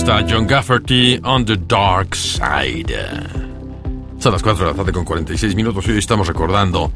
está John Gafferty on the Dark Side. Son las 4 de la tarde con 46 minutos y hoy estamos recordando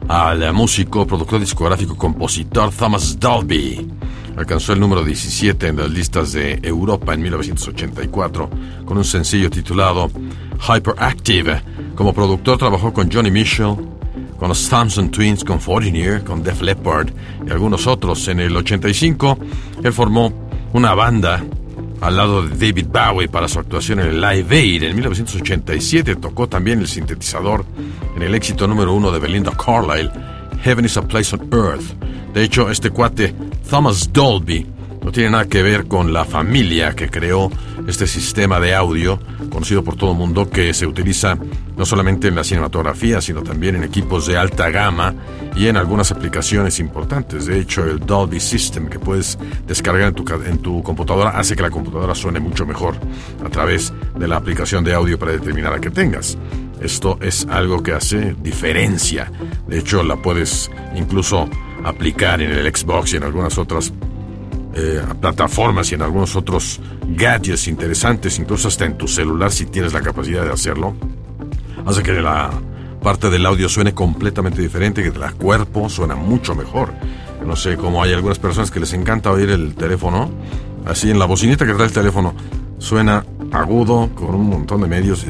al músico, productor discográfico, compositor Thomas Dolby. Alcanzó el número 17 en las listas de Europa en 1984 con un sencillo titulado Hyperactive. Como productor trabajó con Johnny Mitchell, con los Thompson Twins, con Foreigner, con Def Leppard y algunos otros. En el 85 él formó una banda al lado de David Bowie para su actuación en el Live Aid. En 1987 tocó también el sintetizador en el éxito número 1 de Belinda Carlisle, Heaven is a Place on Earth. De hecho, este cuate, Thomas Dolby, no tiene nada que ver con la familia que creó este sistema de audio, conocido por todo el mundo, que se utiliza no solamente en la cinematografía, sino también en equipos de alta gama y en algunas aplicaciones importantes. De hecho, el Dolby System que puedes descargar en tu computadora hace que la computadora suene mucho mejor a través de la aplicación de audio predeterminada que tengas. Esto es algo que hace diferencia. De hecho, la puedes incluso aplicar en el Xbox y en algunas otras plataformas y en algunos otros gadgets interesantes, incluso hasta en tu celular si tienes la capacidad de hacerlo. Hace que la parte del audio suene completamente diferente, que de la cuerpo suena mucho mejor. No sé cómo hay algunas personas que les encanta oír el teléfono así en la bocinita que trae el teléfono. Suena agudo, con un montón de medios,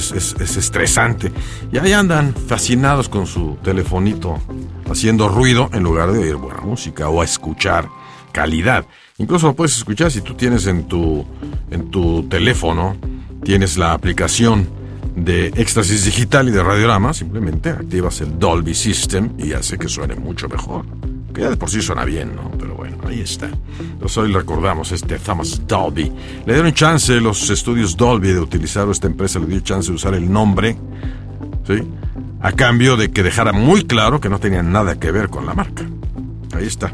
es estresante. Y ahí andan fascinados con su telefonito, haciendo ruido en lugar de oír buena música o a escuchar calidad. Incluso lo puedes escuchar si tú tienes en tu teléfono, tienes la aplicación de Éxtasis Digital y de Radiorama, simplemente activas el Dolby System y hace que suene mucho mejor. Que ya de por sí suena bien, ¿no? Pero bueno, ahí está. Entonces hoy recordamos Thomas Dolby. Le dieron chance los estudios Dolby de utilizar, esta empresa le dio chance de usar el nombre, ¿sí? A cambio de que dejara muy claro que no tenía nada que ver con la marca. Ahí está.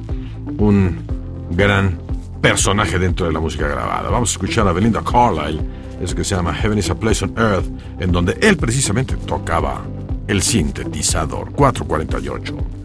Un gran personaje dentro de la música grabada. Vamos a escuchar a Belinda Carlisle, eso que se llama Heaven is a Place on Earth, en donde él precisamente tocaba el sintetizador. 448.